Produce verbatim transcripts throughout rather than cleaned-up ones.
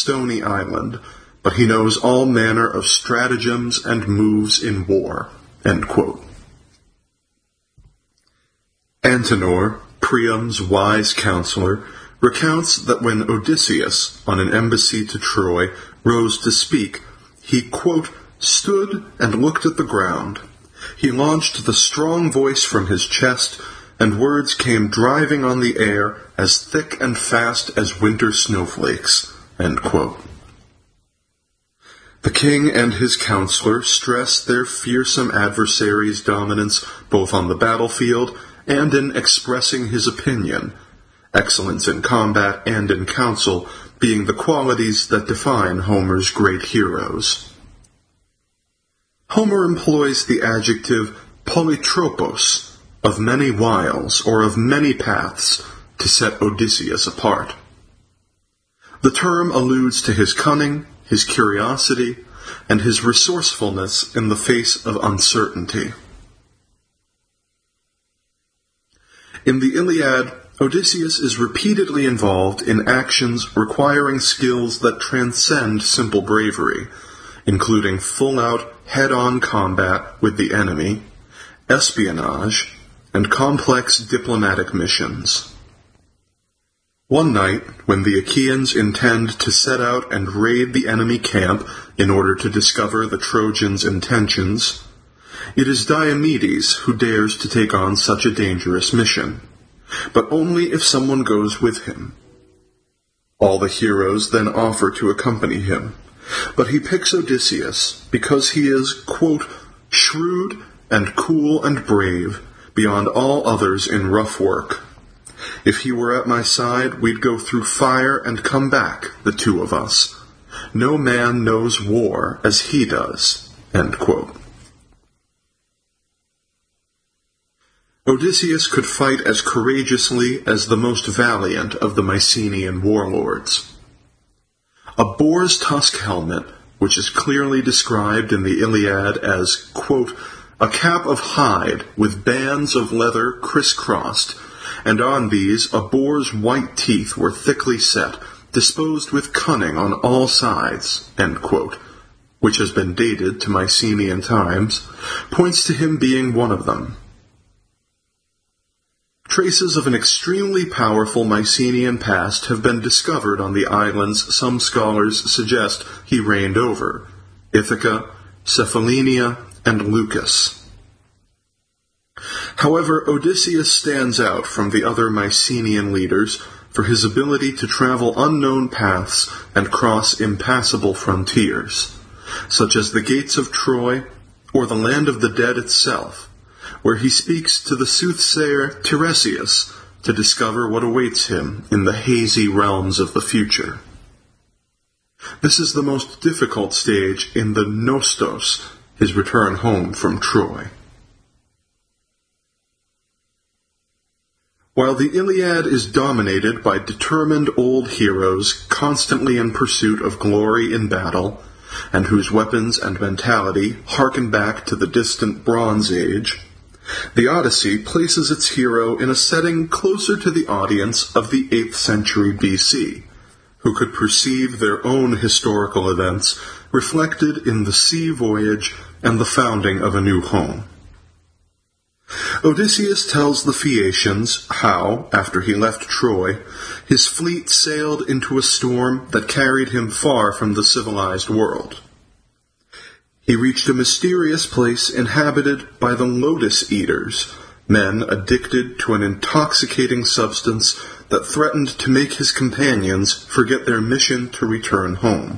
stony island, but he knows all manner of stratagems and moves in war." End quote. Antenor, Priam's wise counselor, recounts that when Odysseus, on an embassy to Troy, rose to speak, he, quote, "stood and looked at the ground. He launched the strong voice from his chest, and words came driving on the air as thick and fast as winter snowflakes." End quote. The king and his counselor stress their fearsome adversary's dominance both on the battlefield and in expressing his opinion, excellence in combat and in counsel being the qualities that define Homer's great heroes. Homer employs the adjective polytropos, of many wiles or of many paths, to set Odysseus apart. The term alludes to his cunning, his curiosity, and his resourcefulness in the face of uncertainty. In the Iliad, Odysseus is repeatedly involved in actions requiring skills that transcend simple bravery, including full-out, head-on combat with the enemy, espionage, and complex diplomatic missions. One night, when the Achaeans intend to set out and raid the enemy camp in order to discover the Trojans' intentions, it is Diomedes who dares to take on such a dangerous mission, but only if someone goes with him. All the heroes then offer to accompany him, but he picks Odysseus because he is, quote, "shrewd and cool and brave, beyond all others in rough work. If he were at my side, we'd go through fire and come back, the two of us. No man knows war as he does." End quote. Odysseus could fight as courageously as the most valiant of the Mycenaean warlords. A boar's tusk helmet, which is clearly described in the Iliad as, quote, "a cap of hide with bands of leather crisscrossed, and on these a boar's white teeth were thickly set, disposed with cunning on all sides," end quote, which has been dated to Mycenaean times, points to him being one of them. Traces of an extremely powerful Mycenaean past have been discovered on the islands some scholars suggest he reigned over: Ithaca, Cephallenia, and Leucas. However, Odysseus stands out from the other Mycenaean leaders for his ability to travel unknown paths and cross impassable frontiers, such as the gates of Troy or the land of the dead itself, where he speaks to the soothsayer Tiresias to discover what awaits him in the hazy realms of the future. This is the most difficult stage in the Nostos, his return home from Troy. While the Iliad is dominated by determined old heroes constantly in pursuit of glory in battle, and whose weapons and mentality harken back to the distant Bronze Age, the Odyssey places its hero in a setting closer to the audience of the eighth century B C, who could perceive their own historical events reflected in the sea voyage and the founding of a new home. Odysseus tells the Phaeacians how, after he left Troy, his fleet sailed into a storm that carried him far from the civilized world. He reached a mysterious place inhabited by the Lotus Eaters, men addicted to an intoxicating substance that threatened to make his companions forget their mission to return home.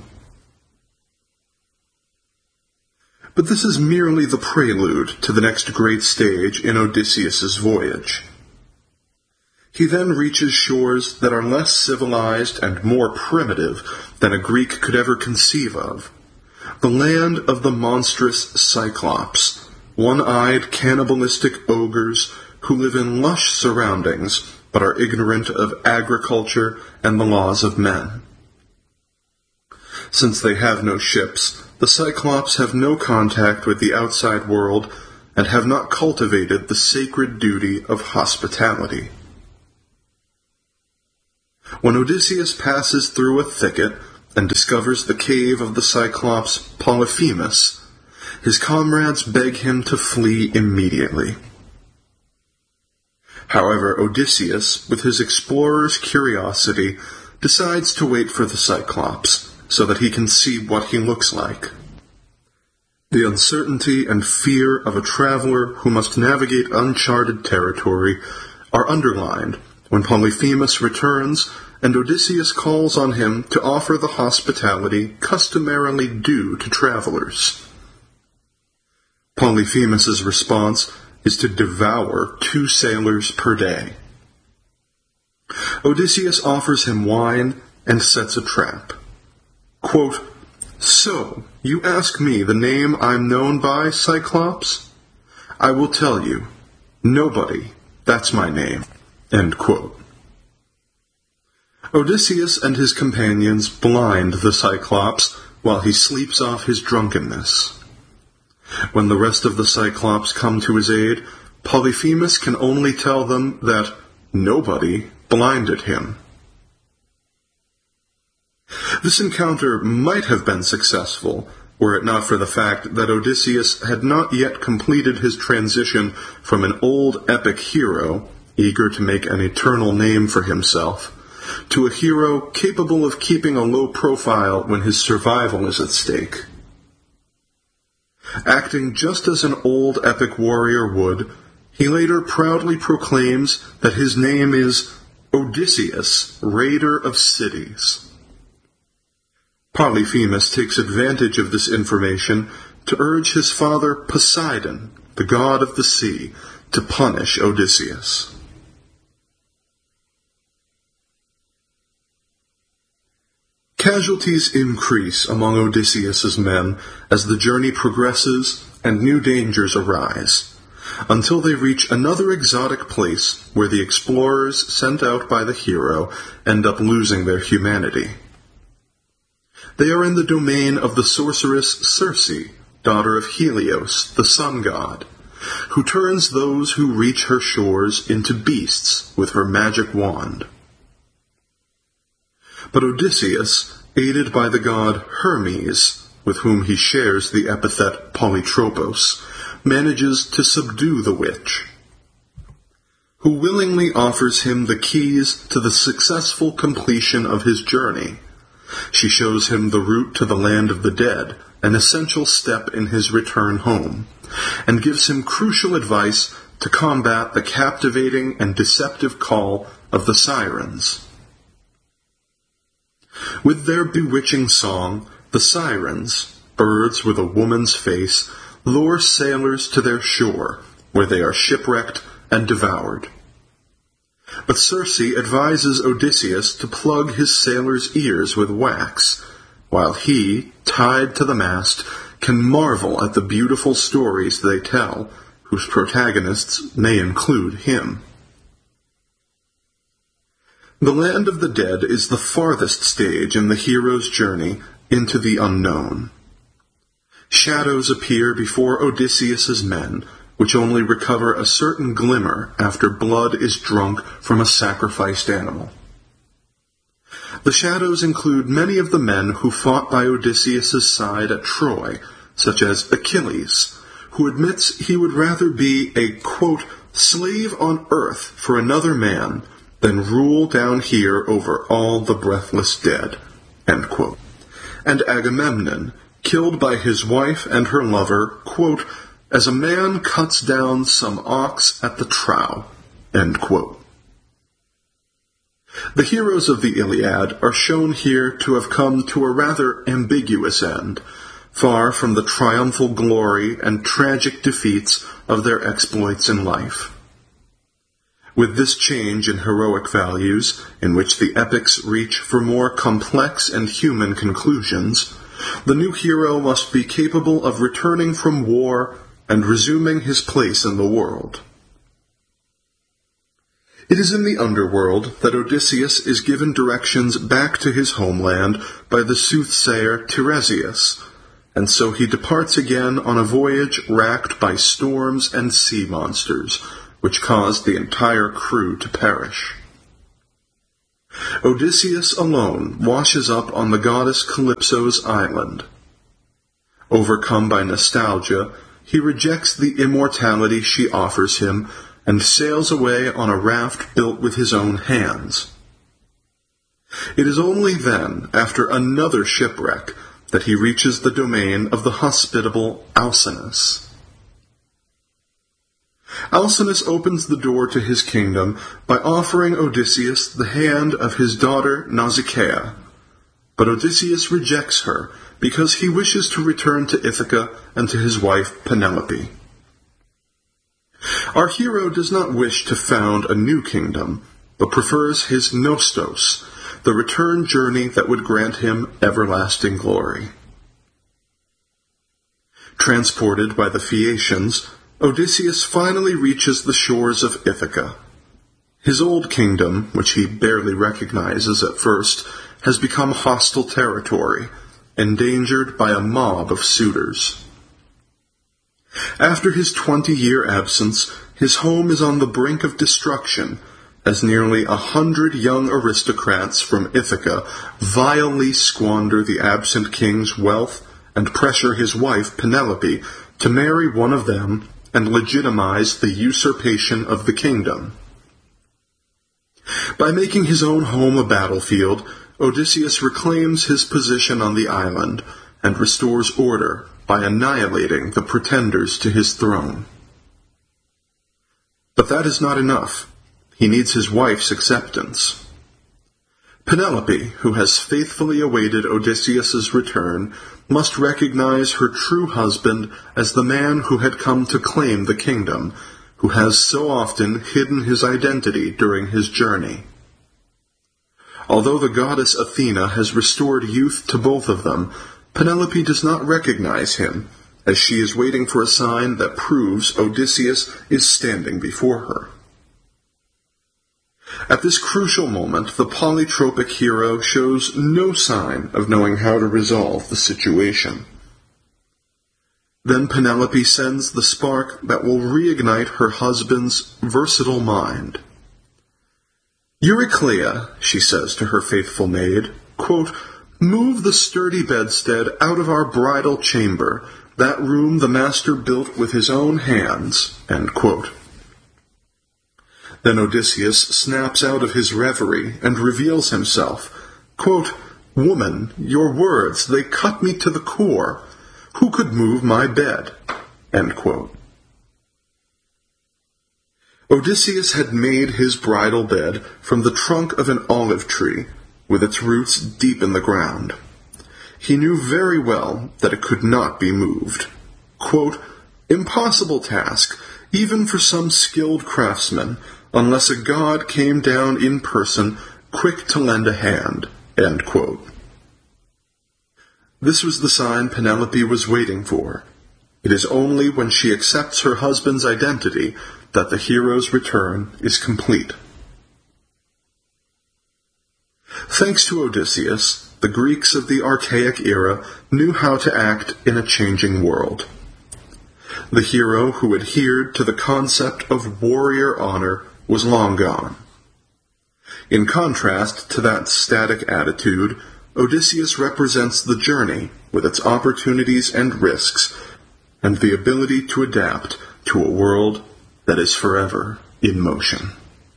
But this is merely the prelude to the next great stage in Odysseus's voyage. He then reaches shores that are less civilized and more primitive than a Greek could ever conceive of. The land of the monstrous Cyclops, one-eyed cannibalistic ogres who live in lush surroundings but are ignorant of agriculture and the laws of men. Since they have no ships, the Cyclops have no contact with the outside world and have not cultivated the sacred duty of hospitality. When Odysseus passes through a thicket, and discovers the cave of the Cyclops Polyphemus, his comrades beg him to flee immediately. However, Odysseus, with his explorer's curiosity, decides to wait for the Cyclops, so that he can see what he looks like. The uncertainty and fear of a traveler who must navigate uncharted territory are underlined when Polyphemus returns and Odysseus calls on him to offer the hospitality customarily due to travelers. Polyphemus's response is to devour two sailors per day. Odysseus offers him wine and sets a trap. Quote, "So, you ask me the name I'm known by, Cyclops? I will tell you, nobody, that's my name." End quote. Odysseus and his companions blind the Cyclops while he sleeps off his drunkenness. When the rest of the Cyclops come to his aid, Polyphemus can only tell them that nobody blinded him. This encounter might have been successful, were it not for the fact that Odysseus had not yet completed his transition from an old epic hero, eager to make an eternal name for himself, to a hero capable of keeping a low profile when his survival is at stake. Acting just as an old epic warrior would, he later proudly proclaims that his name is Odysseus, Raider of Cities. Polyphemus takes advantage of this information to urge his father Poseidon, the god of the sea, to punish Odysseus. Casualties increase among Odysseus's men as the journey progresses and new dangers arise, until they reach another exotic place where the explorers sent out by the hero end up losing their humanity. They are in the domain of the sorceress Circe, daughter of Helios, the sun god, who turns those who reach her shores into beasts with her magic wand. But Odysseus, aided by the god Hermes, with whom he shares the epithet Polytropos, manages to subdue the witch, who willingly offers him the keys to the successful completion of his journey. She shows him the route to the land of the dead, an essential step in his return home, and gives him crucial advice to combat the captivating and deceptive call of the sirens. With their bewitching song, the sirens, birds with a woman's face, lure sailors to their shore, where they are shipwrecked and devoured. But Circe advises Odysseus to plug his sailors' ears with wax, while he, tied to the mast, can marvel at the beautiful stories they tell, whose protagonists may include him. The land of the dead is the farthest stage in the hero's journey into the unknown. Shadows appear before Odysseus's men, which only recover a certain glimmer after blood is drunk from a sacrificed animal. The shadows include many of the men who fought by Odysseus's side at Troy, such as Achilles, who admits he would rather be a, quote, slave on earth for another man than rule down here over all the breathless dead, end quote. And Agamemnon, killed by his wife and her lover, quote, as a man cuts down some ox at the trough, end quote. The heroes of the Iliad are shown here to have come to a rather ambiguous end, far from the triumphal glory and tragic defeats of their exploits in life. With this change in heroic values, in which the epics reach for more complex and human conclusions, the new hero must be capable of returning from war and resuming his place in the world. It is in the underworld that Odysseus is given directions back to his homeland by the soothsayer Tiresias, and so he departs again on a voyage racked by storms and sea monsters, which caused the entire crew to perish. Odysseus alone washes up on the goddess Calypso's island. Overcome by nostalgia, he rejects the immortality she offers him and sails away on a raft built with his own hands. It is only then, after another shipwreck, that he reaches the domain of the hospitable Alcinous. Alcinous opens the door to his kingdom by offering Odysseus the hand of his daughter Nausicaa, but Odysseus rejects her because he wishes to return to Ithaca and to his wife Penelope. Our hero does not wish to found a new kingdom, but prefers his Nostos, the return journey that would grant him everlasting glory. Transported by the Phaeacians, Odysseus finally reaches the shores of Ithaca. His old kingdom, which he barely recognizes at first, has become hostile territory, endangered by a mob of suitors. After his twenty-year absence, his home is on the brink of destruction, as nearly a hundred young aristocrats from Ithaca vilely squander the absent king's wealth and pressure his wife Penelope to marry one of them and legitimize the usurpation of the kingdom. By making his own home a battlefield, Odysseus reclaims his position on the island and restores order by annihilating the pretenders to his throne. But that is not enough. He needs his wife's acceptance. Penelope, who has faithfully awaited Odysseus's return, must recognize her true husband as the man who had come to claim the kingdom, who has so often hidden his identity during his journey. Although the goddess Athena has restored youth to both of them, Penelope does not recognize him, as she is waiting for a sign that proves Odysseus is standing before her. At this crucial moment, the polytropic hero shows no sign of knowing how to resolve the situation. Then Penelope sends the spark that will reignite her husband's versatile mind. Euryclea, she says to her faithful maid, quote, "Move the sturdy bedstead out of our bridal chamber, that room the master built with his own hands." End quote. Then Odysseus snaps out of his reverie and reveals himself. Quote, "Woman, your words, they cut me to the core. Who could move my bed?" End quote. Odysseus had made his bridal bed from the trunk of an olive tree, with its roots deep in the ground. He knew very well that it could not be moved. Quote, "Impossible task, even for some skilled craftsman, unless a god came down in person, quick to lend a hand." End quote. This was the sign Penelope was waiting for. It is only when she accepts her husband's identity that the hero's return is complete. Thanks to Odysseus, the Greeks of the archaic era knew how to act in a changing world. The hero who adhered to the concept of warrior honor was long gone. In contrast to that static attitude, Odysseus represents the journey with its opportunities and risks, and the ability to adapt to a world that is forever in motion.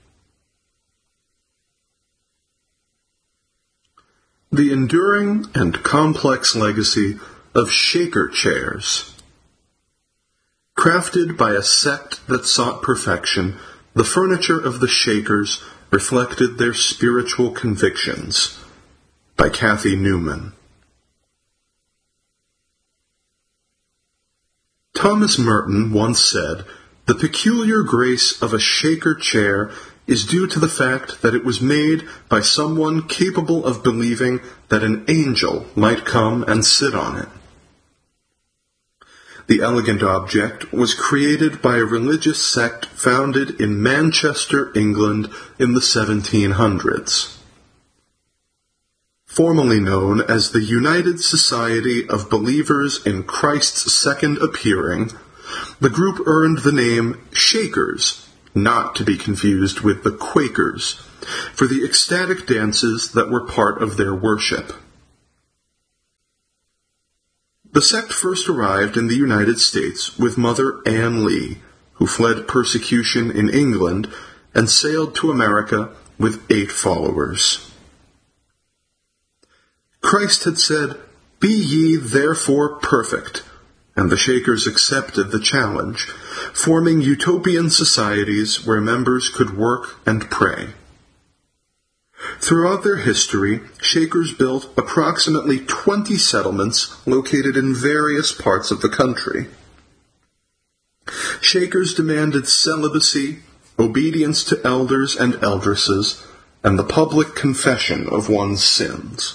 The enduring and complex legacy of Shaker chairs. Crafted by a sect that sought perfection, the furniture of the Shakers reflected their spiritual convictions. By Kathy Newman. Thomas Merton once said, "The peculiar grace of a Shaker chair is due to the fact that it was made by someone capable of believing that an angel might come and sit on it." The elegant object was created by a religious sect founded in Manchester, England in the seventeen hundreds. Formerly known as the United Society of Believers in Christ's Second Appearing, the group earned the name Shakers not to be confused with the Quakers, for the ecstatic dances that were part of their worship. The sect first arrived in the United States with Mother Ann Lee, who fled persecution in England and sailed to America with eight followers. Christ had said, "Be ye therefore perfect," and the Shakers accepted the challenge, forming utopian societies where members could work and pray. Throughout their history, Shakers built approximately twenty settlements located in various parts of the country. Shakers demanded celibacy, obedience to elders and eldresses, and the public confession of one's sins.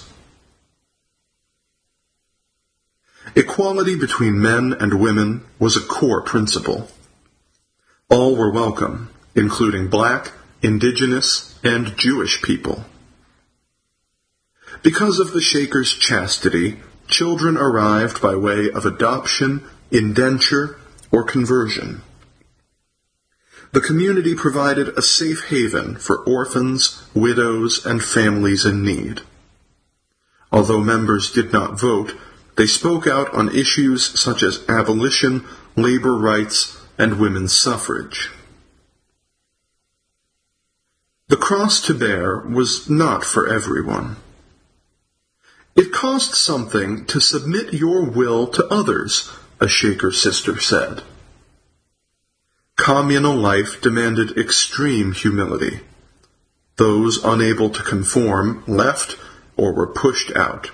Equality between men and women was a core principle. All were welcome, including black, indigenous, and Jewish people. Because of the Shakers' chastity, children arrived by way of adoption, indenture, or conversion. The community provided a safe haven for orphans, widows, and families in need. Although members did not vote, they spoke out on issues such as abolition, labor rights, and women's suffrage. The cross to bear was not for everyone. It cost something to submit your will to others, a Shaker sister said. Communal life demanded extreme humility. Those unable to conform left or were pushed out.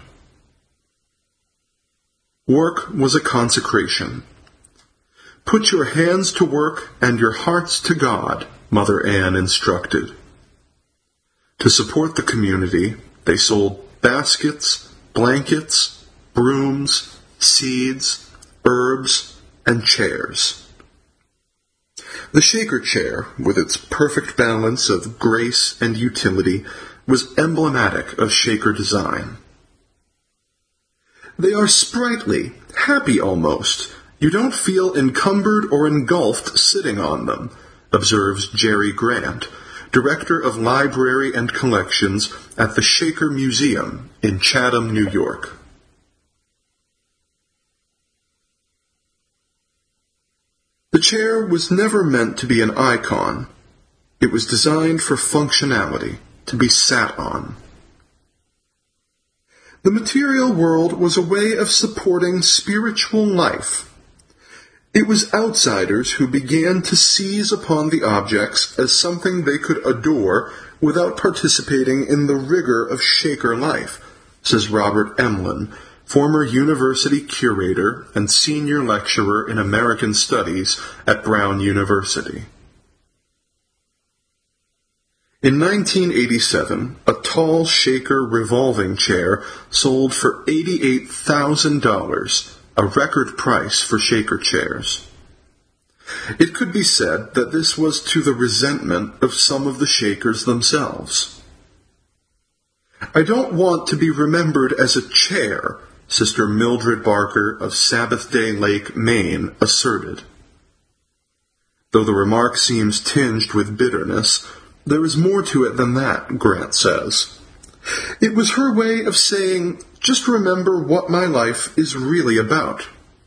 Work was a consecration. Put your hands to work and your hearts to God, Mother Ann instructed. To support the community, they sold baskets, blankets, brooms, seeds, herbs, and chairs. The Shaker chair, with its perfect balance of grace and utility, was emblematic of Shaker design. They are sprightly, happy almost. You don't feel encumbered or engulfed sitting on them, observes Jerry Grant, Director of Library and Collections at the Shaker Museum in Chatham, New York. The chair was never meant to be an icon. It was designed for functionality, to be sat on. The material world was a way of supporting spiritual life. It was outsiders who began to seize upon the objects as something they could adore without participating in the rigor of Shaker life, says Robert Emlin, former university curator and senior lecturer in American Studies at Brown University. In nineteen eighty-seven, a tall Shaker revolving chair sold for eighty-eight thousand dollars, a record price for Shaker chairs. It could be said that this was to the resentment of some of the Shakers themselves. "I don't want to be remembered as a chair," Sister Mildred Barker of Sabbath Day Lake, Maine, asserted. Though the remark seems tinged with bitterness, there is more to it than that, Grant says. It was her way of saying, just remember what my life is really about.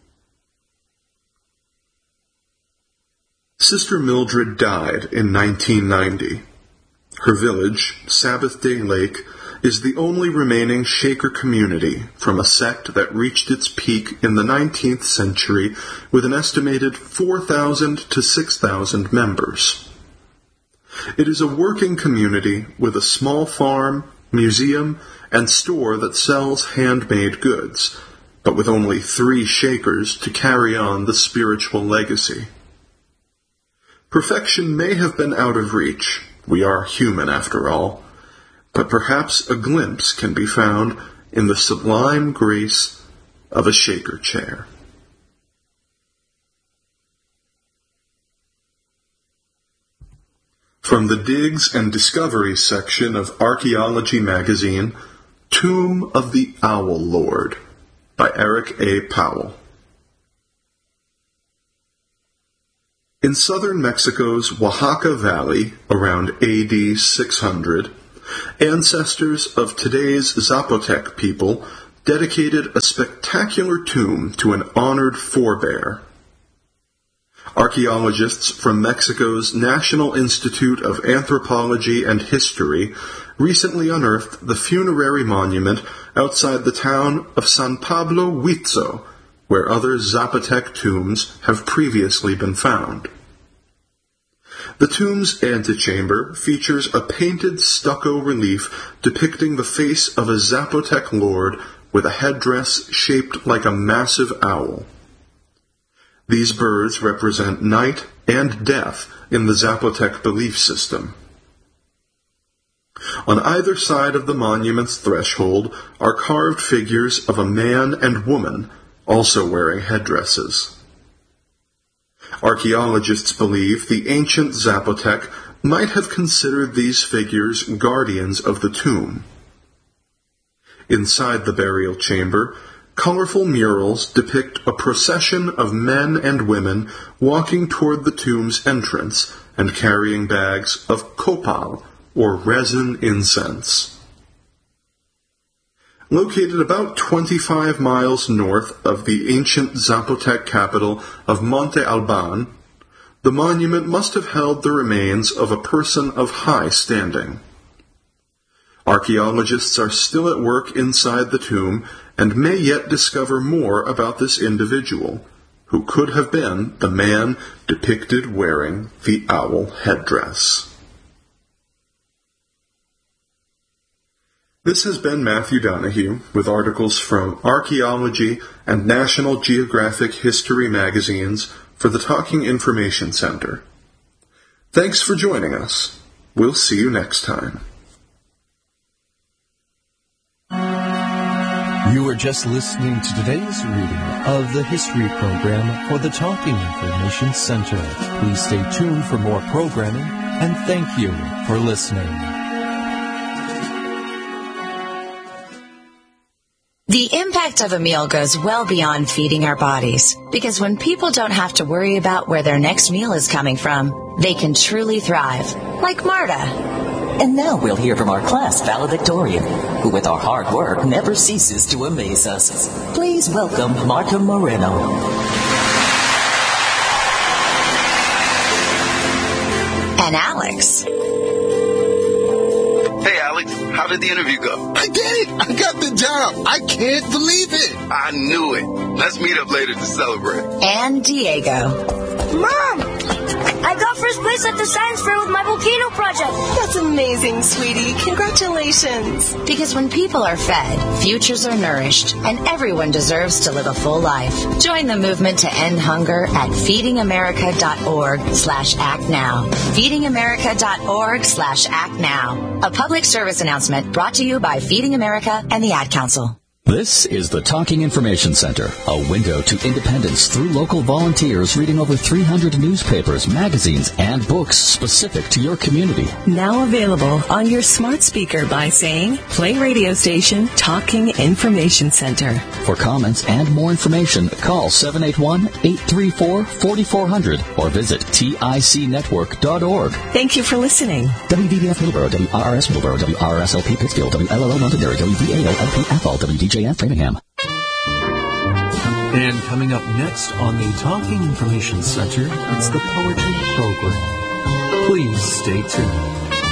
Sister Mildred died in nineteen ninety. Her village, Sabbath Day Lake, is the only remaining Shaker community from a sect that reached its peak in the nineteenth century with an estimated four thousand to six thousand members. It is a working community with a small farm, museum, and store that sells handmade goods, but with only three Shakers to carry on the spiritual legacy. Perfection may have been out of reach. We are human after all. But perhaps a glimpse can be found in the sublime grace of a Shaker chair. From the Digs and Discovery section of Archaeology magazine, Tomb of the Owl Lord by Eric A. Powell. In southern Mexico's Oaxaca Valley, around A D six hundred, ancestors of today's Zapotec people dedicated a spectacular tomb to an honored forebear. Archaeologists from Mexico's National Institute of Anthropology and History recently unearthed the funerary monument outside the town of San Pablo Huitzo, where other Zapotec tombs have previously been found. The tomb's antechamber features a painted stucco relief depicting the face of a Zapotec lord with a headdress shaped like a massive owl. These birds represent night and death in the Zapotec belief system. On either side of the monument's threshold are carved figures of a man and woman, also wearing headdresses. Archaeologists believe the ancient Zapotec might have considered these figures guardians of the tomb. Inside the burial chamber, colorful murals depict a procession of men and women walking toward the tomb's entrance and carrying bags of copal, or resin incense. Located about twenty-five miles north of the ancient Zapotec capital of Monte Alban, the monument must have held the remains of a person of high standing. Archaeologists are still at work inside the tomb and may yet discover more about this individual, who could have been the man depicted wearing the owl headdress. This has been Matthew Donahue with articles from Archaeology and National Geographic History magazines for the Talking Information Center. Thanks for joining us. We'll see you next time. You are just listening to today's reading of the History Program for the Talking Information Center. Please stay tuned for more programming, and thank you for listening. The impact of a meal goes well beyond feeding our bodies, because when people don't have to worry about where their next meal is coming from, they can truly thrive, like Marta. And now we'll hear from our class valedictorian, who with our hard work never ceases to amaze us. Please welcome Marta Moreno. And Alex. Hey, Alex, how did the interview go? I did it! I got the job! I can't believe it! I knew it. Let's meet up later to celebrate. And Diego. Mom! I got first place at the science fair with my volcano project. That's amazing, sweetie. Congratulations. Because when people are fed, futures are nourished, and everyone deserves to live a full life. Join the movement to end hunger at feedingamerica.org slash act now. feedingamerica.org slash act now. A public service announcement brought to you by Feeding America and the Ad Council. This is the Talking Information Center, a window to independence through local volunteers reading over three hundred newspapers, magazines, and books specific to your community. Now available on your smart speaker by saying, play radio station Talking Information Center. For comments and more information, call seven eight one, eight three four, four four zero zero or visit tic network dot org. Thank you for listening. W D B F Middleborough, W R R S Middleborough, W R R S L P Pittsfield, W L L O Londonderry, W V A O L P Athol, W D J F Framingham. And coming up next on the Talking Information Center, it's the Poetry Program. Please stay tuned.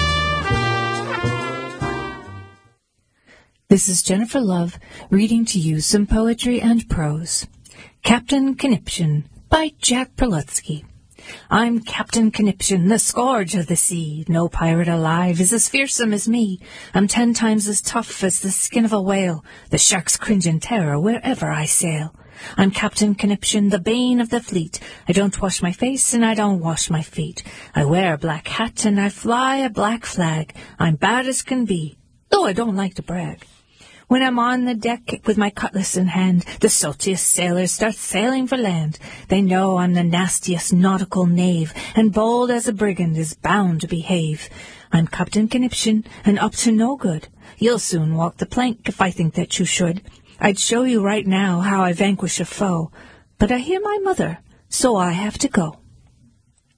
This is Jennifer Love reading to you some poetry and prose. Captain Conniption by Jack Perlutsky. I'm Captain Conniption, the scourge of the sea. No pirate alive is as fearsome as me. I'm ten times as tough as the skin of a whale. The sharks cringe in terror wherever I sail. I'm Captain Conniption, the bane of the fleet. I don't wash my face and I don't wash my feet. I wear a black hat and I fly a black flag. I'm bad as can be, though I don't like to brag. When I'm on the deck with my cutlass in hand, the saltiest sailors start sailing for land. They know I'm the nastiest nautical knave, and bold as a brigand is bound to behave. I'm Captain Conniption, and up to no good. You'll soon walk the plank if I think that you should. I'd show you right now how I vanquish a foe, but I hear my mother, so I have to go.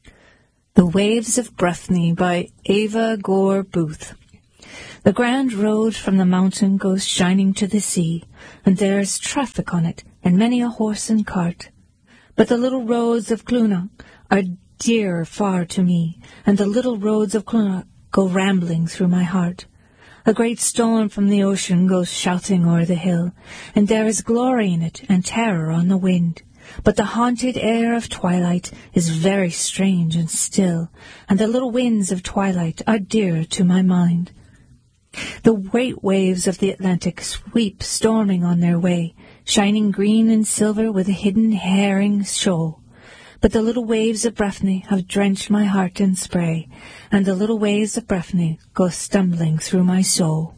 The Waves of Breffni by Ava Gore Booth. The grand road from the mountain goes shining to the sea, and there is traffic on it, and many a horse and cart. But the little roads of Cluna are dearer far to me, and the little roads of Cluna go rambling through my heart. A great storm from the ocean goes shouting o'er the hill, and there is glory in it, and terror on the wind. But the haunted air of twilight is very strange and still, and the little winds of twilight are dearer to my mind. The great waves of the Atlantic sweep storming on their way, shining green and silver with a hidden herring shoal. But the little waves of Breffni have drenched my heart in spray, and the little waves of Breffni go stumbling through my soul.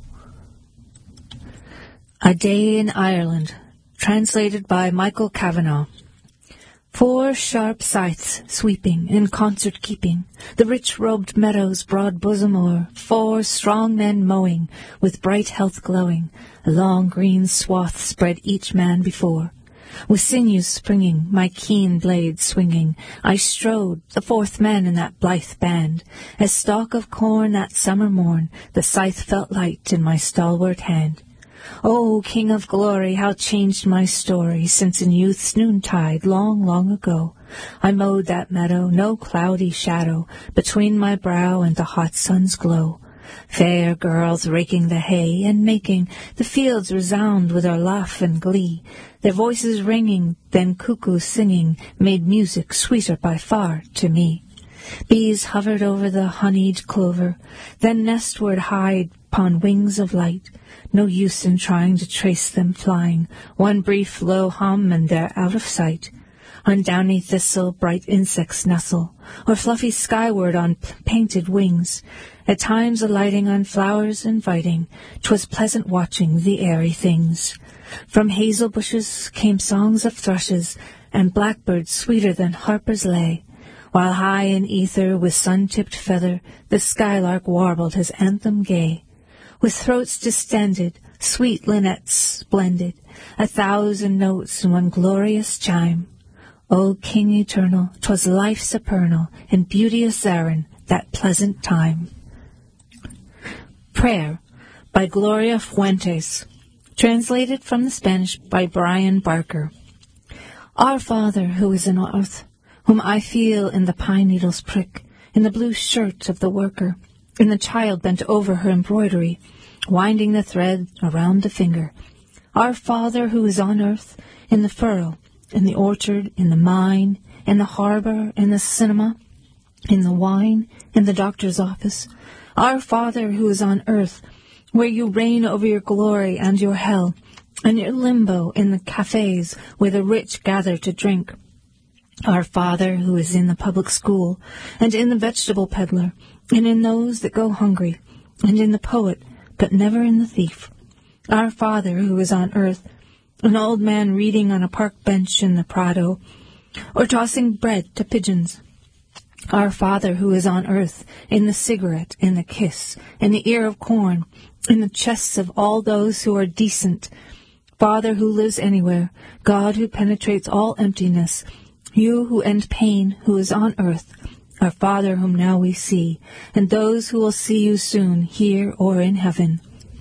A Day in Ireland, translated by Michael Kavanagh. Four sharp scythes sweeping, in concert keeping, the rich-robed meadows broad bosom o'er, four strong men mowing, with bright health glowing, a long green swath spread each man before. With sinews springing, my keen blade swinging, I strode, the fourth man in that blithe band. As stalk of corn that summer morn, the scythe felt light in my stalwart hand. O King of Glory, how changed my story, since in youth's noontide, long, long ago, I mowed that meadow, no cloudy shadow between my brow and the hot sun's glow. Fair girls raking the hay and making the fields resound with their laugh and glee. Their voices ringing, then cuckoos singing, made music sweeter by far to me. Bees hovered over the honeyed clover, then nestward hied upon wings of light. No use in trying to trace them flying, one brief low hum and they're out of sight. On downy thistle bright insects nestle, or fluffy skyward on p- painted wings, at times alighting on flowers inviting. 'Twas pleasant watching the airy things. From hazel bushes came songs of thrushes, and blackbirds sweeter than harpers lay, while high in ether with sun-tipped feather the skylark warbled his anthem gay. With throats distended, sweet linnets blended, a thousand notes in one glorious chime. O King eternal, 'twas life supernal, in beauteous Erin, that pleasant time. Prayer by Gloria Fuentes, translated from the Spanish by Brian Barker. Our Father, who is in earth, whom I feel in the pine needle's prick, in the blue shirt of the worker, in the child bent over her embroidery, winding the thread around the finger. Our Father, who is on earth, in the furrow, in the orchard, in the mine, in the harbor, in the cinema, in the wine, in the doctor's office. Our Father, who is on earth, where you reign over your glory and your hell, and your limbo in the cafes where the rich gather to drink. Our Father, who is in the public school, and in the vegetable peddler, and in those that go hungry, and in the poet, but never in the thief. Our Father, who is on earth, an old man reading on a park bench in the Prado, or tossing bread to pigeons. Our Father, who is on earth, in the cigarette, in the kiss, in the ear of corn, in the chests of all those who are decent. Father who lives anywhere, God who penetrates all emptiness, you who end pain, who is on earth, our Father whom now we see, and those who will see you soon, here or in heaven.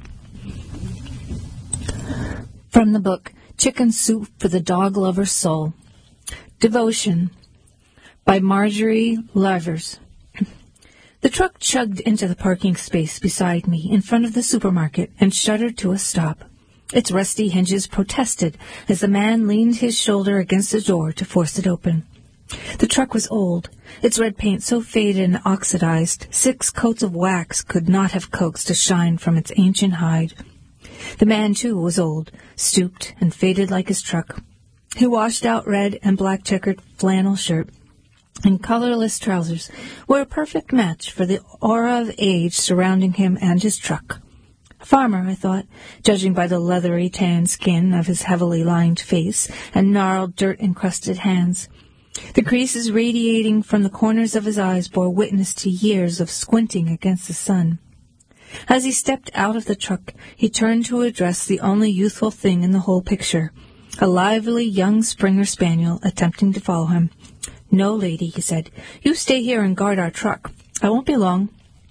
From the book Chicken Soup for the Dog Lover's Soul. Devotion by Marjorie Lavers. The truck chugged into the parking space beside me in front of the supermarket and shuddered to a stop. Its rusty hinges protested as the man leaned his shoulder against the door to force it open. The truck was old, its red paint so faded and oxidized, six coats of wax could not have coaxed a shine from its ancient hide. The man, too, was old, stooped and faded like his truck. He washed-out red and black-checkered flannel shirt and colorless trousers were a perfect match for the aura of age surrounding him and his truck. A farmer, I thought, judging by the leathery tan skin of his heavily lined face and gnarled, dirt-encrusted hands. The creases radiating from the corners of his eyes bore witness to years of squinting against the sun. As he stepped out of the truck, he turned to address the only youthful thing in the whole picture, a lively young Springer Spaniel attempting to follow him. "No, lady," he said. "You stay here and guard our truck. I won't be long."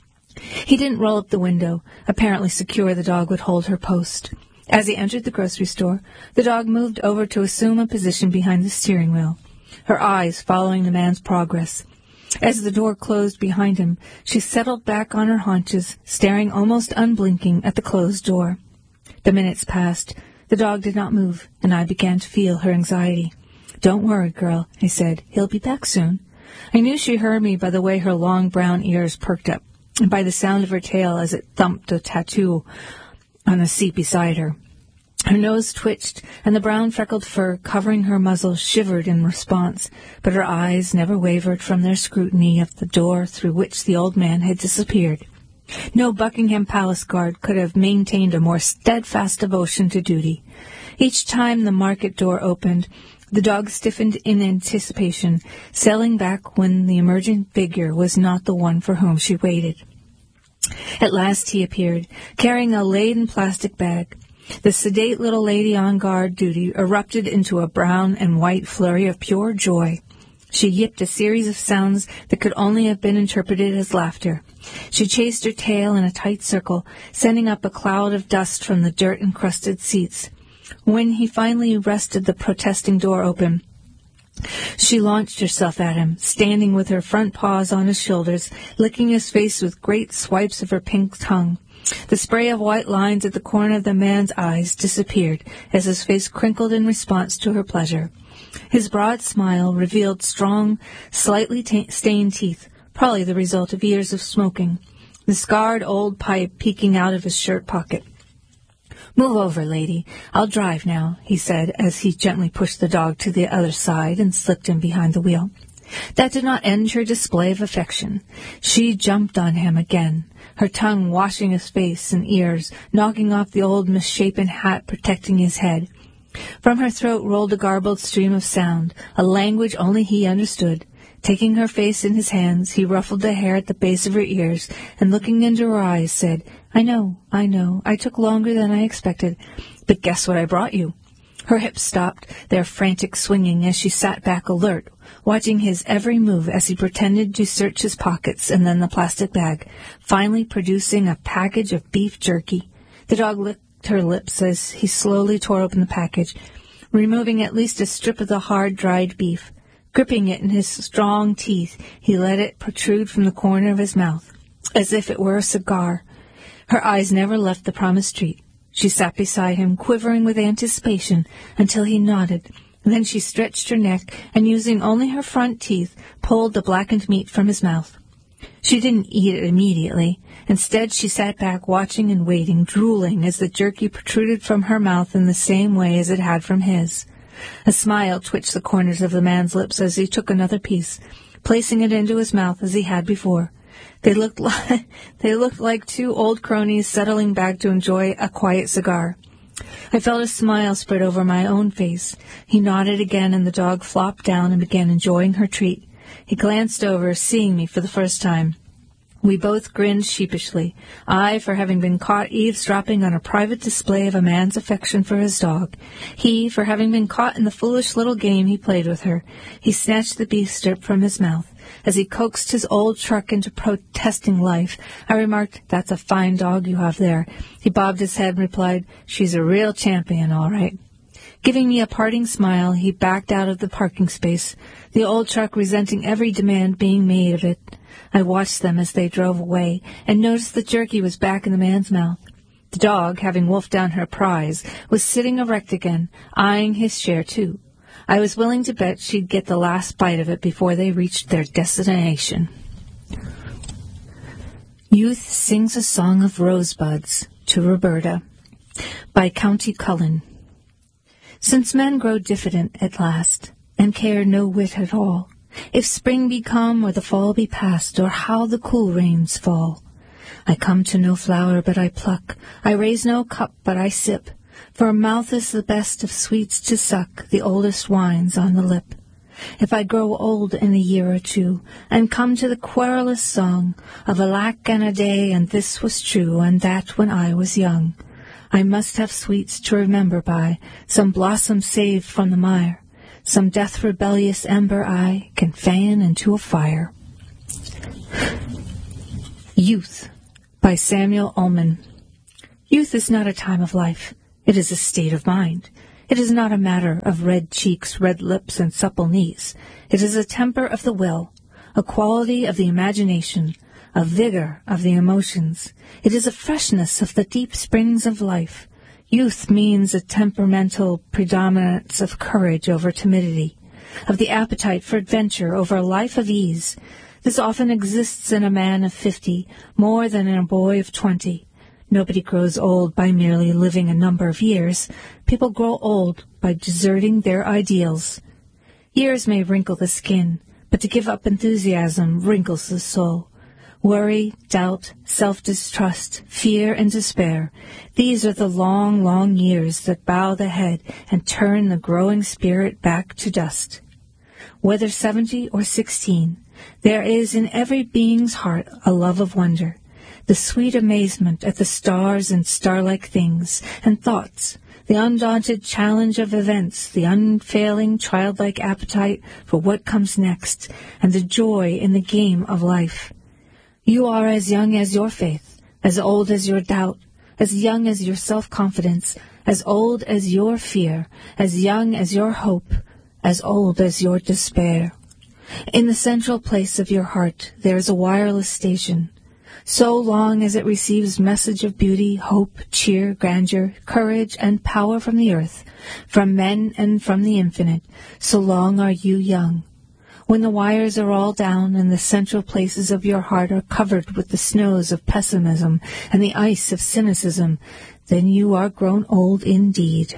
He didn't roll up the window, apparently secure the dog would hold her post. As he entered the grocery store, the dog moved over to assume a position behind the steering wheel, her eyes following the man's progress. As the door closed behind him, she settled back on her haunches, staring almost unblinking at the closed door. The minutes passed. The dog did not move, and I began to feel her anxiety. "Don't worry, girl," I said. "He'll be back soon." I knew she heard me by the way her long brown ears perked up, and by the sound of her tail as it thumped a tattoo on the seat beside her. Her nose twitched, and the brown freckled fur covering her muzzle shivered in response, but her eyes never wavered from their scrutiny of the door through which the old man had disappeared. No Buckingham Palace guard could have maintained a more steadfast devotion to duty. Each time the market door opened, the dog stiffened in anticipation, settling back when the emerging figure was not the one for whom she waited. At last he appeared, carrying a laden plastic bag. The sedate little lady on guard duty erupted into a brown and white flurry of pure joy. She yipped a series of sounds that could only have been interpreted as laughter. She chased her tail in a tight circle, sending up a cloud of dust from the dirt-encrusted seats. When he finally wrested the protesting door open, she launched herself at him, standing with her front paws on his shoulders, licking his face with great swipes of her pink tongue. The spray of white lines at the corner of the man's eyes disappeared as his face crinkled in response to her pleasure. His broad smile revealed strong, slightly t- stained teeth, probably the result of years of smoking, the scarred old pipe peeking out of his shirt pocket. "Move over, lady. I'll drive now," he said as he gently pushed the dog to the other side and slipped him behind the wheel. That did not end her display of affection. She jumped on him again, her tongue washing his face and ears, knocking off the old misshapen hat protecting his head. From her throat rolled a garbled stream of sound, a language only he understood. Taking her face in his hands, he ruffled the hair at the base of her ears, and looking into her eyes, said, "I know, I know, I took longer than I expected, but guess what I brought you." Her hips stopped, their frantic swinging as she sat back alert, watching his every move as he pretended to search his pockets and then the plastic bag, finally producing a package of beef jerky. The dog licked her lips as he slowly tore open the package, removing at least a strip of the hard, dried beef. Gripping it in his strong teeth, he let it protrude from the corner of his mouth, as if it were a cigar. Her eyes never left the promised treat. She sat beside him, quivering with anticipation, until he nodded. Then she stretched her neck, and using only her front teeth, pulled the blackened meat from his mouth. She didn't eat it immediately. Instead, she sat back, watching and waiting, drooling as the jerky protruded from her mouth in the same way as it had from his. A smile twitched the corners of the man's lips as he took another piece, placing it into his mouth as he had before. They looked like, they looked like two old cronies settling back to enjoy a quiet cigar. I felt a smile spread over my own face. He nodded again, and the dog flopped down and began enjoying her treat. He glanced over, seeing me for the first time. We both grinned sheepishly, I for having been caught eavesdropping on a private display of a man's affection for his dog, he for having been caught in the foolish little game he played with her. He snatched the beef strip from his mouth. As he coaxed his old truck into protesting life, I remarked, "That's a fine dog you have there." He bobbed his head and replied, "She's a real champion, all right." Giving me a parting smile, he backed out of the parking space, the old truck resenting every demand being made of it. I watched them as they drove away, and noticed the jerky was back in the man's mouth. The dog, having wolfed down her prize, was sitting erect again, eyeing his share too. I was willing to bet she'd get the last bite of it before they reached their destination. Youth Sings a Song of Rosebuds to Roberta by County Cullen. Since men grow diffident at last, and care no whit at all, if spring be come or the fall be past, or how the cool rains fall, I come to no flower but I pluck, I raise no cup but I sip, for a mouth is the best of sweets to suck, the oldest wines on the lip. If I grow old in a year or two, and come to the querulous song of alack and a day, and this was true, and that when I was young, I must have sweets to remember by, some blossom saved from the mire, some death-rebellious ember I can fan into a fire. Youth by Samuel Ullman. Youth is not a time of life. It is a state of mind. It is not a matter of red cheeks, red lips, and supple knees. It is a temper of the will, a quality of the imagination, a vigor of the emotions. It is a freshness of the deep springs of life. Youth means a temperamental predominance of courage over timidity, of the appetite for adventure over a life of ease. This often exists in a man of fifty, more than in a boy of twenty. Nobody grows old by merely living a number of years. People grow old by deserting their ideals. Years may wrinkle the skin, but to give up enthusiasm wrinkles the soul. Worry, doubt, self-distrust, fear, and despair, these are the long, long years that bow the head and turn the growing spirit back to dust. Whether seventy or sixteen, there is in every being's heart a love of wonder, the sweet amazement at the stars and star-like things and thoughts, the undaunted challenge of events, the unfailing childlike appetite for what comes next, and the joy in the game of life. You are as young as your faith, as old as your doubt, as young as your self-confidence, as old as your fear, as young as your hope, as old as your despair. In the central place of your heart there is a wireless station. So long as it receives message of beauty, hope, cheer, grandeur, courage, and power from the earth, from men and from the infinite, so long are you young. When the wires are all down and the central places of your heart are covered with the snows of pessimism and the ice of cynicism, then you are grown old indeed.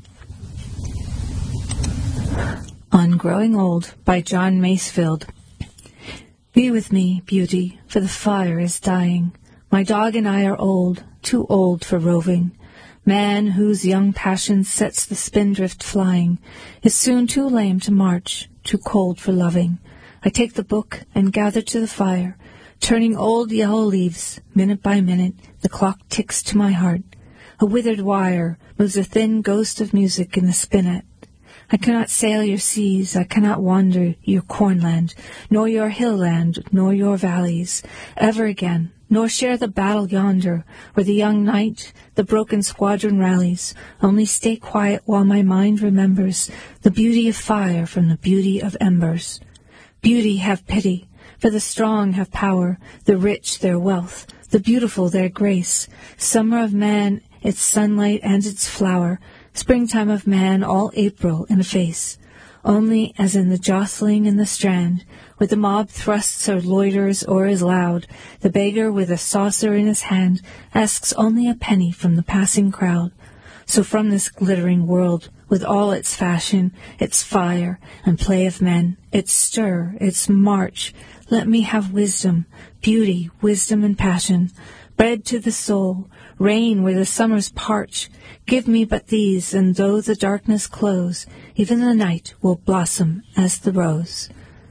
On Growing Old by John Masefield. Be with me, beauty, for the fire is dying. My dog and I are old, too old for roving. Man, whose young passion sets the spindrift flying, is soon too lame to march, too cold for loving. I take the book and gather to the fire, turning old yellow leaves. Minute by minute, the clock ticks to my heart. A withered wire moves a thin ghost of music in the spinet. I cannot sail your seas, I cannot wander your cornland, nor your hill-land, nor your valleys, ever again, nor share the battle yonder, where the young knight, the broken squadron rallies. Only stay quiet while my mind remembers the beauty of fire from the beauty of embers. Beauty, have pity, for the strong have power, the rich their wealth, the beautiful their grace. Summer of man, its sunlight and its flower, springtime of man, all April in a face. Only as in the jostling in the Strand, where the mob thrusts or loiters or is loud, the beggar with a saucer in his hand asks only a penny from the passing crowd. So from this glittering world, with all its fashion, its fire and play of men, its stir, its march, let me have wisdom, beauty, wisdom and passion, bread to the soul, rain where the summers parch. Give me but these, and though the darkness close, even the night will blossom as the rose.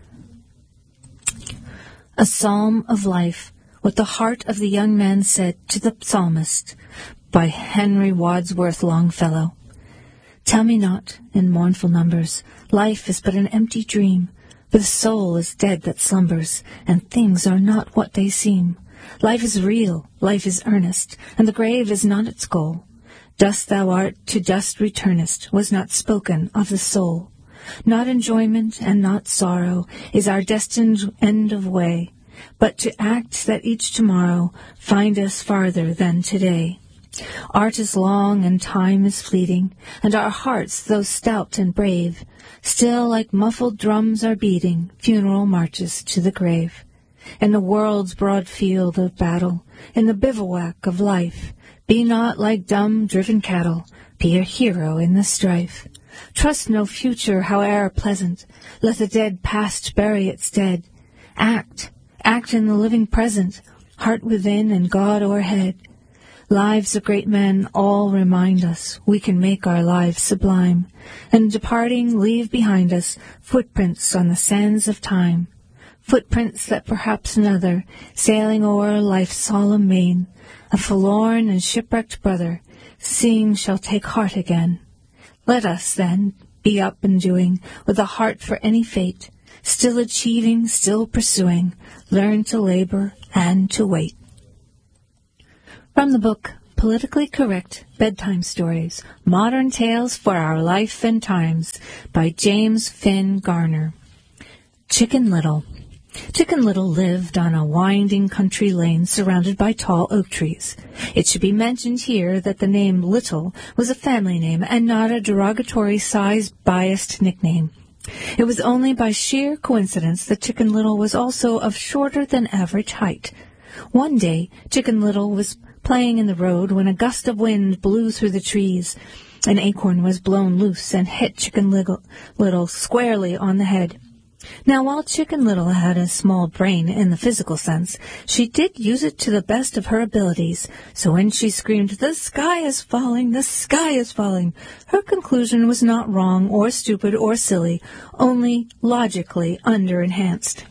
A Psalm of Life, what the heart of the young man said to the psalmist, by Henry Wadsworth Longfellow. Tell me not, in mournful numbers, life is but an empty dream, for the soul is dead that slumbers, and things are not what they seem. Life is real, life is earnest, and the grave is not its goal. Dust thou art, to dust returnest, was not spoken of the soul. Not enjoyment and not sorrow is our destined end of way, but to act that each tomorrow find us farther than today. Art is long and time is fleeting, and our hearts, though stout and brave, still like muffled drums are beating funeral marches to the grave. In the world's broad field of battle, in the bivouac of life, be not like dumb, driven cattle, be a hero in the strife. Trust no future, howe'er pleasant, let the dead past bury its dead. Act, act in the living present, heart within and God o'erhead. Lives of great men all remind us we can make our lives sublime, and departing leave behind us footprints on the sands of time. Footprints that perhaps another, sailing o'er life's solemn main, a forlorn and shipwrecked brother, seeing shall take heart again. Let us, then, be up and doing, with a heart for any fate, still achieving, still pursuing, learn to labor and to wait. From the book Politically Correct Bedtime Stories, Modern Tales for Our Life and Times by James Finn Garner. Chicken Little. Chicken Little lived on a winding country lane surrounded by tall oak trees. It should be mentioned here that the name Little was a family name and not a derogatory size-biased nickname. It was only by sheer coincidence that Chicken Little was also of shorter than average height. One day, Chicken Little was playing in the road when a gust of wind blew through the trees. An acorn was blown loose and hit Chicken Little, Little squarely on the head. Now, while Chicken Little had a small brain in the physical sense, she did use it to the best of her abilities. So when she screamed, "The sky is falling, the sky is falling," her conclusion was not wrong or stupid or silly, only logically under-enhanced.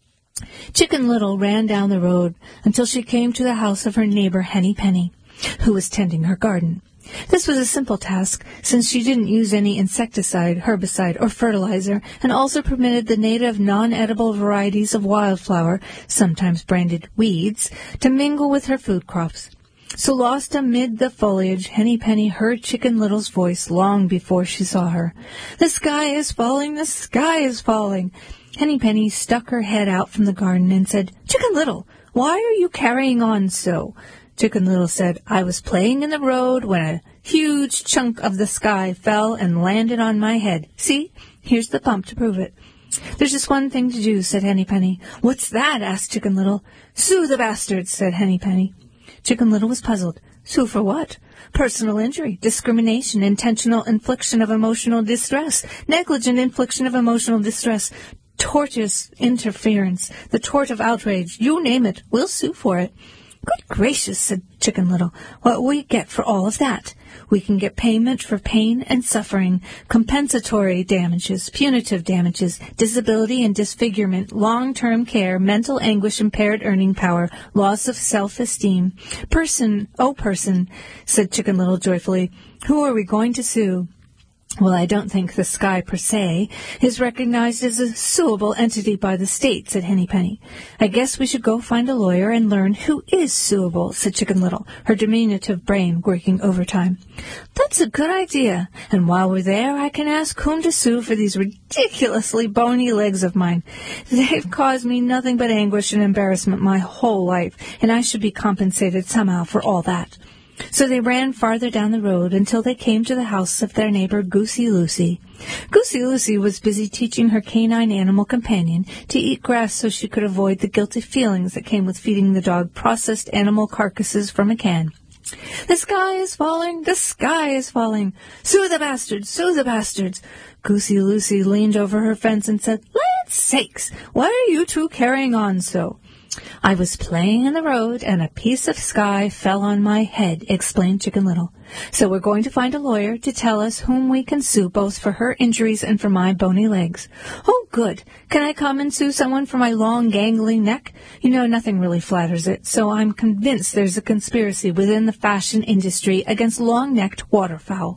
Chicken Little ran down the road until she came to the house of her neighbor Henny Penny, who was tending her garden. This was a simple task, since she didn't use any insecticide, herbicide, or fertilizer, and also permitted the native non-edible varieties of wildflower, sometimes branded weeds, to mingle with her food crops. So lost amid the foliage, Henny Penny heard Chicken Little's voice long before she saw her. "The sky is falling, the sky is falling." Henny Penny stuck her head out from the garden and said, "Chicken Little, why are you carrying on so?" Chicken Little said, "I was playing in the road when a huge chunk of the sky fell and landed on my head. See, here's the bump to prove it." "There's just one thing to do," said Henny Penny. "What's that?" asked Chicken Little. "Sue the bastards," said Henny Penny. Chicken Little was puzzled. Sue for what? Personal injury, discrimination, intentional infliction of emotional distress, negligent infliction of emotional distress, tortious interference, the tort of outrage, you name it, we'll sue for it. "Good gracious," said Chicken Little, "what will we get for all of that? We can get payment for pain and suffering, compensatory damages, punitive damages, disability and disfigurement, long-term care, mental anguish, impaired earning power, loss of self-esteem. Person, oh person," said Chicken Little joyfully, "who are we going to sue?" "Well, I don't think the sky per se is recognized as a suable entity by the state," said Henny Penny. "I guess we should go find a lawyer and learn who is suable," said Chicken Little, her diminutive brain working overtime. "That's a good idea. And while we're there, I can ask whom to sue for these ridiculously bony legs of mine. They've caused me nothing but anguish and embarrassment my whole life, and I should be compensated somehow for all that." So they ran farther down the road until they came to the house of their neighbor Goosey Lucy. Goosey Lucy was busy teaching her canine animal companion to eat grass so she could avoid the guilty feelings that came with feeding the dog processed animal carcasses from a can. "The sky is falling, the sky is falling. Sue the bastards, sue the bastards." Goosey Lucy leaned over her fence and said, "Land's sakes, why are you two carrying on so?" "I was playing in the road, and a piece of sky fell on my head," explained Chicken Little. "So we're going to find a lawyer to tell us whom we can sue, both for her injuries and for my bony legs." "Oh, good. Can I come and sue someone for my long, gangling neck? You know, nothing really flatters it, so I'm convinced there's a conspiracy within the fashion industry against long-necked waterfowl."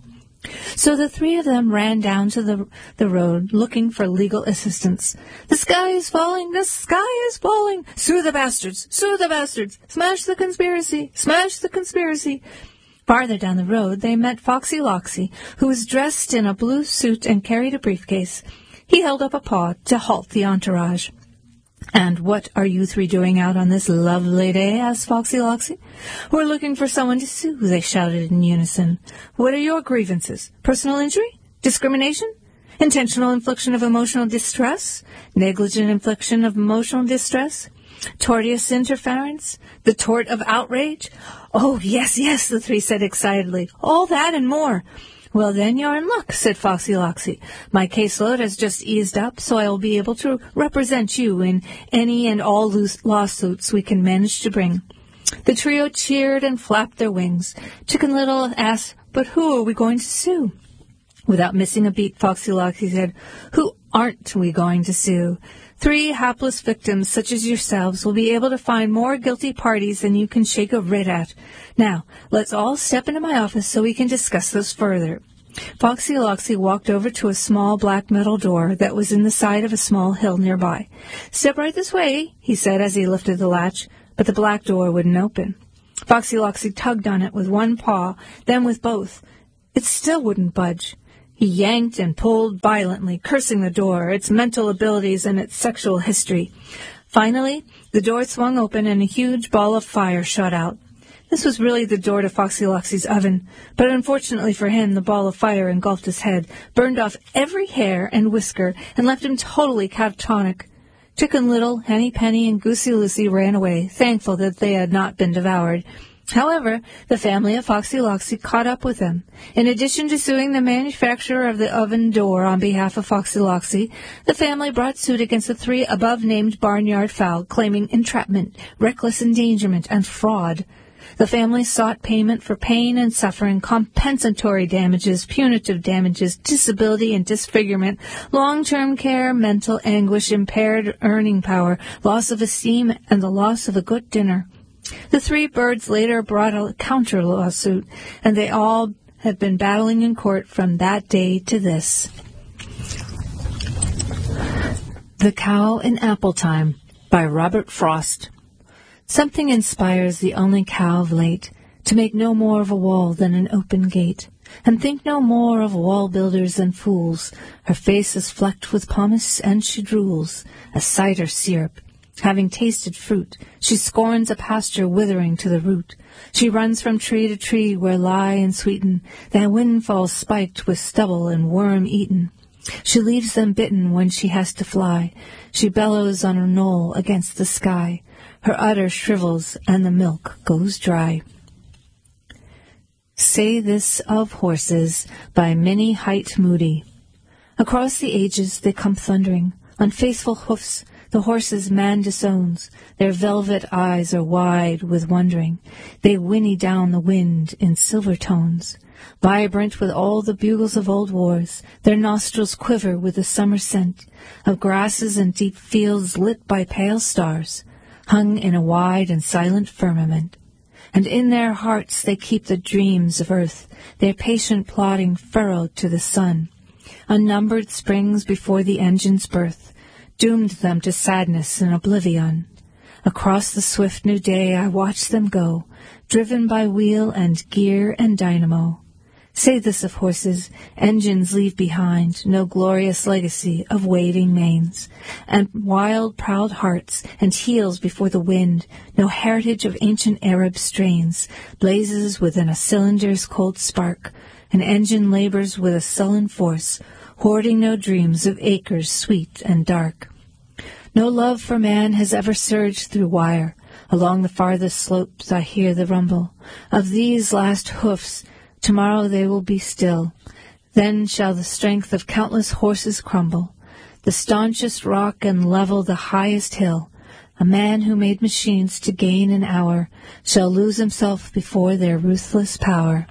So the three of them ran down to the the road, looking for legal assistance. "The sky is falling, the sky is falling. Sue the bastards, sue the bastards. Smash the conspiracy, smash the conspiracy." Farther down the road, they met Foxy Loxy, who was dressed in a blue suit and carried a briefcase. He held up a paw to halt the entourage. "And what are you three doing out on this lovely day?" asked Foxy Loxy. "We're looking for someone to sue," they shouted in unison. "What are your grievances? Personal injury? Discrimination? Intentional infliction of emotional distress? Negligent infliction of emotional distress? Tortious interference? The tort of outrage?" "Oh, yes, yes," the three said excitedly. "All that and more." "Well, then you're in luck," said Foxy Loxy. "My caseload has just eased up, so I will be able to represent you in any and all lawsuits we can manage to bring." The trio cheered and flapped their wings. Chicken Little asked, "But who are we going to sue?" Without missing a beat, Foxy Loxy said, "Who aren't we going to sue? Three hapless victims such as yourselves will be able to find more guilty parties than you can shake a writ at. Now, let's all step into my office so we can discuss this further." Foxy Loxy walked over to a small black metal door that was in the side of a small hill nearby. "Step right this way," he said as he lifted the latch, but the black door wouldn't open. Foxy Loxy tugged on it with one paw, then with both. It still wouldn't budge. He yanked and pulled violently, cursing the door, its mental abilities, and its sexual history. Finally, the door swung open and a huge ball of fire shot out. This was really the door to Foxy Loxy's oven, but unfortunately for him, the ball of fire engulfed his head, burned off every hair and whisker, and left him totally catatonic. Chicken Little, Henny Penny, and Goosey Lucy ran away, thankful that they had not been devoured. However, the family of Foxy Loxy caught up with them. In addition to suing the manufacturer of the oven door on behalf of Foxy Loxy, the family brought suit against the three above-named barnyard fowl, claiming entrapment, reckless endangerment, and fraud. The family sought payment for pain and suffering, compensatory damages, punitive damages, disability and disfigurement, long-term care, mental anguish, impaired earning power, loss of esteem, and the loss of a good dinner. The three birds later brought a counter-lawsuit, and they all have been battling in court from that day to this. The Cow in Apple Time by Robert Frost. Something inspires the only cow of late to make no more of a wall than an open gate, and think no more of wall-builders than fools. Her face is flecked with pomace, and she drools a cider syrup. Having tasted fruit, she scorns a pasture withering to the root. She runs from tree to tree where lie and sweeten the windfalls spiked with stubble and worm-eaten. She leaves them bitten when she has to fly. She bellows on a knoll against the sky. Her udder shrivels, and the milk goes dry. Say This of Horses by Minnie Height Moody. Across the ages they come thundering, on faithful hoofs the horses man disowns. Their velvet eyes are wide with wondering. They whinny down the wind in silver tones. Vibrant with all the bugles of old wars, their nostrils quiver with the summer scent of grasses and deep fields lit by pale stars, hung in a wide and silent firmament. And in their hearts they keep the dreams of earth, their patient plodding furrowed to the sun. Unnumbered springs before the engine's birth doomed them to sadness and oblivion. Across the swift new day I watch them go, driven by wheel and gear and dynamo. Say this of horses, engines leave behind no glorious legacy of waving manes, and wild proud hearts, and heels before the wind, no heritage of ancient Arab strains, blazes within a cylinder's cold spark. An engine labors with a sullen force, hoarding no dreams of acres sweet and dark. No love for man has ever surged through wire. Along the farthest slopes I hear the rumble of these last hoofs. Tomorrow they will be still. Then shall the strength of countless horses crumble, the staunchest rock and level the highest hill. A man who made machines to gain an hour shall lose himself before their ruthless power.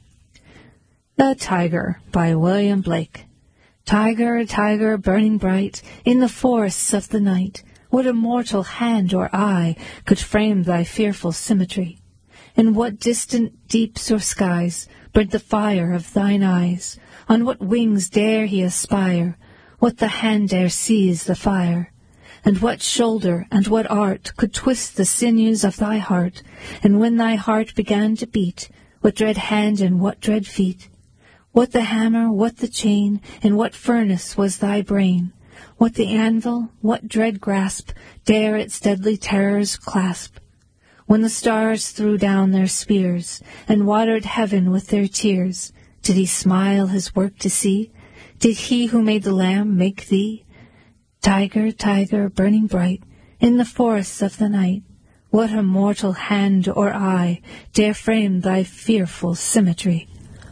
The Tiger by William Blake. Tiger, tiger, burning bright in the forests of the night, what immortal hand or eye could frame thy fearful symmetry? In what distant deeps or skies burned the fire of thine eyes? On what wings dare he aspire? What the hand dare seize the fire? And what shoulder and what art could twist the sinews of thy heart? And when thy heart began to beat, what dread hand and what dread feet? What the hammer, what the chain, in what furnace was thy brain? What the anvil, what dread grasp dare its deadly terrors clasp? When the stars threw down their spears, and watered heaven with their tears, did he smile his work to see? Did he who made the lamb make thee? Tiger, tiger, burning bright, in the forests of the night, what immortal hand or eye dare frame thy fearful symmetry?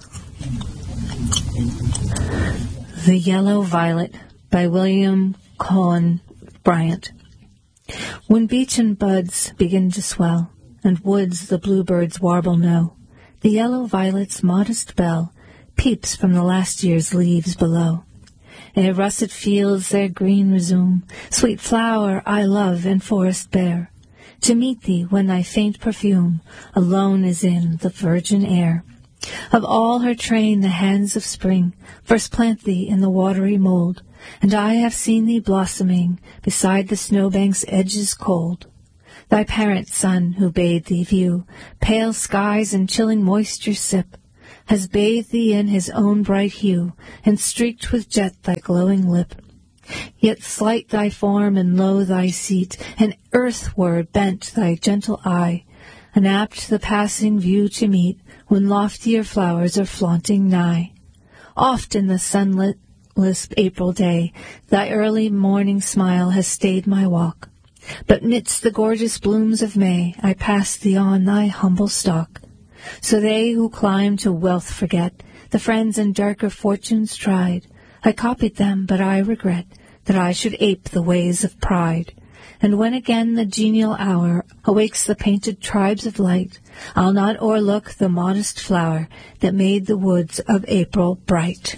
The Yellow Violet by William Cullen Bryant. When beechen buds begin to swell, and woods the bluebirds warble know, the yellow violet's modest bell peeps from the last year's leaves below. Ere russet fields their green resume, sweet flower I love and forest bare, to meet thee when thy faint perfume alone is in the virgin air. Of all her train the hands of spring first plant thee in the watery mold, and I have seen thee blossoming beside the snowbank's edges cold. Thy parent sun, who bade thee view pale skies and chilling moisture sip, has bathed thee in his own bright hue, and streaked with jet thy glowing lip. Yet slight thy form and low thy seat, and earthward bent thy gentle eye, unapt the passing view to meet, when loftier flowers are flaunting nigh. Oft in the sunlit April day, thy early morning smile has stayed my walk, but midst the gorgeous blooms of May, I pass thee on thy humble stalk. So they who climb to wealth forget the friends and darker fortunes tried. I copied them, but I regret that I should ape the ways of pride. And when again the genial hour awakes the painted tribes of light, I'll not o'erlook the modest flower that made the woods of April bright.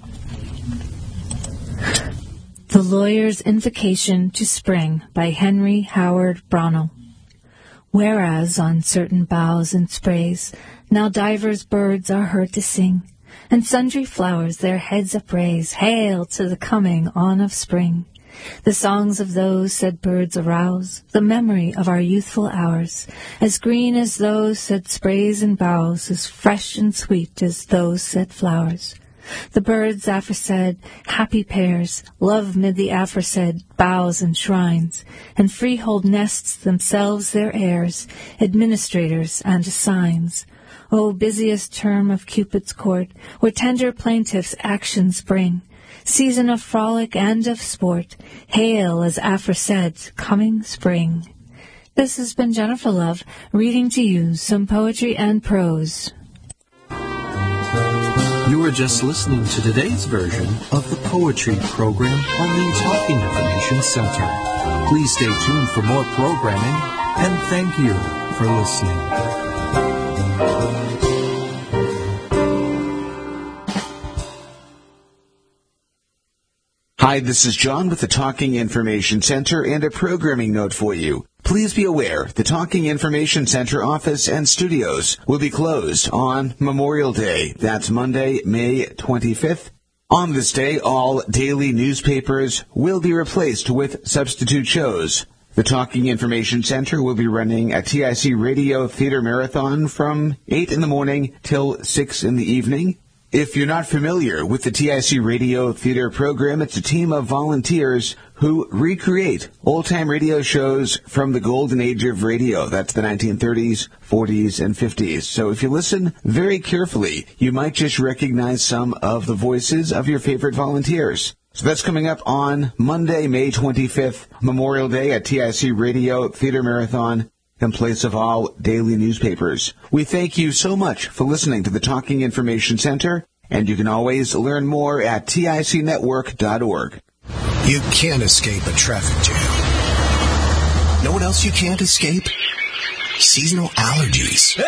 The Lawyer's Invocation to Spring by Henry Howard Brownell. Whereas on certain boughs and sprays now divers birds are heard to sing, and sundry flowers their heads upraise, hail to the coming on of spring. The songs of those said birds arouse the memory of our youthful hours, as green as those said sprays and boughs, as fresh and sweet as those said flowers. The birds aforesaid, happy pairs, love mid the aforesaid boughs and shrines, and freehold nests themselves their heirs, administrators and assigns. O busiest term of Cupid's court, where tender plaintiffs actions bring, season of frolic and of sport, hail as aforesaid coming spring. This has been Jennifer Love, reading to you some poetry and prose. You were just listening to today's version of the Poetry Program on the Talking Information Center. Please stay tuned for more programming, and thank you for listening. Hi, this is John with the Talking Information Center and a programming note for you. Please be aware the Talking Information Center office and studios will be closed on Memorial Day. That's Monday, May twenty-fifth. On this day, all daily newspapers will be replaced with substitute shows. The Talking Information Center will be running a T I C Radio Theater Marathon from eight in the morning till six in the evening. If you're not familiar with the T I C Radio Theater program, it's a team of volunteers who recreate old-time radio shows from the golden age of radio. That's the nineteen thirties, forties, and fifties. So if you listen very carefully, you might just recognize some of the voices of your favorite volunteers. So that's coming up on Monday, May twenty-fifth, Memorial Day at T I C Radio Theater Marathon, in place of all daily newspapers. We thank you so much for listening to the Talking Information Center, and you can always learn more at T I C network dot org. You can't escape a traffic jam. Know what else you can't escape? Seasonal allergies.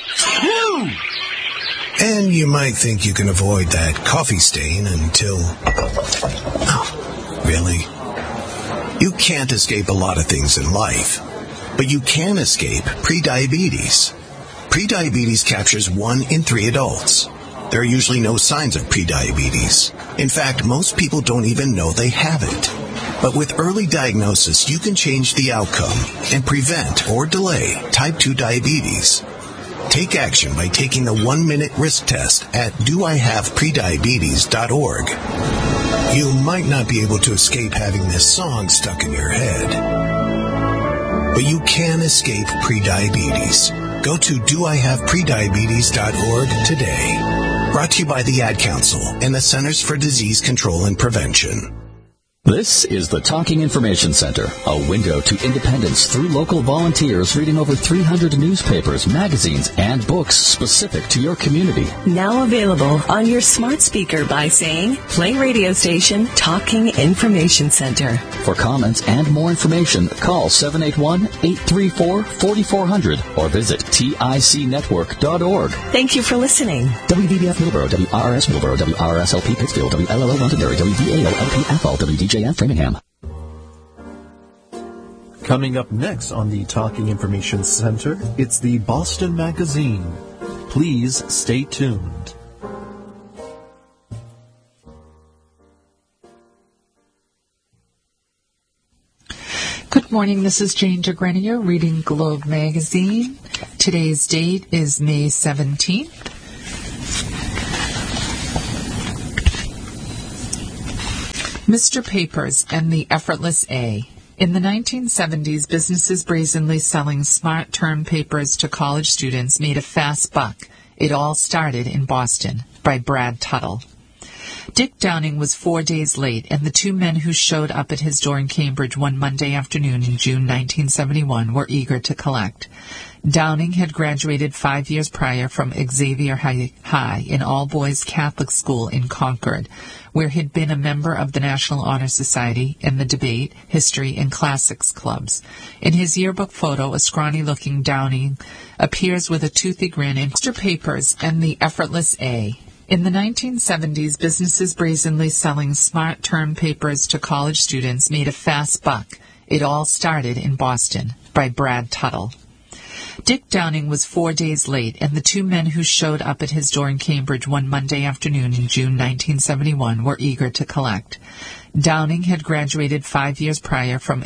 And you might think you can avoid that coffee stain until... Oh, really? You can't escape a lot of things in life. But you can escape prediabetes. Prediabetes captures one in three adults. There are usually no signs of prediabetes. In fact, most people don't even know they have it. But with early diagnosis, you can change the outcome and prevent or delay type two diabetes. Take action by taking the one-minute risk test at do I have prediabetes dot org. You might not be able to escape having this song stuck in your head. But you can escape prediabetes. Go to do I have prediabetes dot org today. Brought to you by the Ad Council and the Centers for Disease Control and Prevention. This is the Talking Information Center, a window to independence through local volunteers reading over three hundred newspapers, magazines, and books specific to your community. Now available on your smart speaker by saying, play radio station Talking Information Center. For comments and more information, call seven eight one, eight three four, four four zero zero or visit T I C network dot org. Thank you for listening. W D B F Middleborough, W R R S Middleborough, W R R S L P Pittsfield, W L L O Londonderry, W D A O L P F L, W D J F Framingham. Coming up next on the Talking Information Center, it's the Boston Magazine. Please stay tuned. Good morning, this is Jane DeGrenier reading Globe Magazine. Today's date is May seventeenth. Mister Papers and the Effortless A. In the nineteen seventies, businesses brazenly selling smart term papers to college students made a fast buck. It all started in Boston, by Brad Tuttle. Dick Downing was four days late, and the two men who showed up at his door in Cambridge one Monday afternoon in June nineteen seventy-one were eager to collect. Downing had graduated five years prior from Xavier High, an all-boys Catholic school in Concord, where he'd been a member of the National Honor Society and the Debate, History, and Classics clubs. In his yearbook photo, a scrawny-looking Downing appears with a toothy grin in Mister Papers and the Effortless A. In the nineteen seventies, businesses brazenly selling smart term papers to college students made a fast buck. It all started in Boston, by Brad Tuttle. Dick Downing was four days late, and the two men who showed up at his door in Cambridge one Monday afternoon in June nineteen seventy-one were eager to collect. Downing had graduated five years prior from